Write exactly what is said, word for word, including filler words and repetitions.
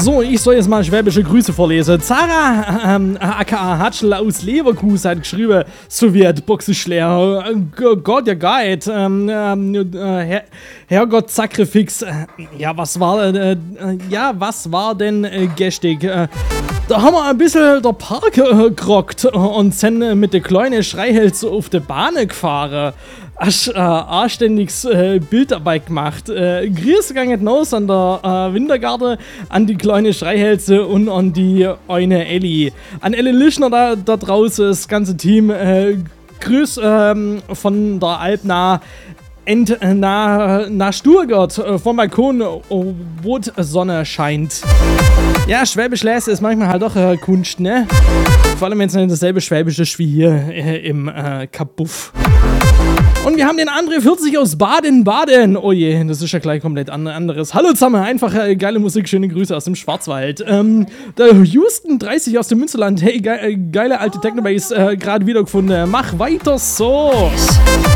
So, ich soll jetzt mal schwäbische Grüße vorlesen. Zara, ähm, aka Hatschel aus Leverkusen hat geschrieben, Sowjet, Boxenschläger, äh, Gott, ja Guide, ähm, ähm, äh, Her Herrgott, Sakrifix, äh, ja, was war, äh, äh, ja, was war denn äh, gestern? Äh, da haben wir ein bisschen der Park äh, gerockt und sind äh, mit der kleinen Schreihals auf der Bahn gefahren. Hast äh, anständiges äh, Bild dabei gemacht. Äh, Grüße gehen hinaus an der äh, Wintergarten, an die kleine Schreihälse und an die eine Elli. An Elli Lischner da, da draußen, das ganze Team. Äh, Grüß ähm, von der Alp nach Ent, äh, nach, nach Stuttgart, äh, vom Balkon, oh, wo die Sonne scheint. Ja, Schwäbisch lesen ist manchmal halt doch äh, Kunst, ne? Vor allem, wenn es nicht dasselbe Schwäbisch ist wie hier äh, im äh, Kabuff. Und wir haben den André vierzig aus Baden-Baden. Oh je, das ist ja gleich komplett anderes. Hallo zusammen, einfach äh, geile Musik, schöne Grüße aus dem Schwarzwald. Ähm, der Houston dreißig aus dem Münsterland. Hey, ge äh, geile alte Technobase, äh, gerade wiedergefunden. Mach weiter so.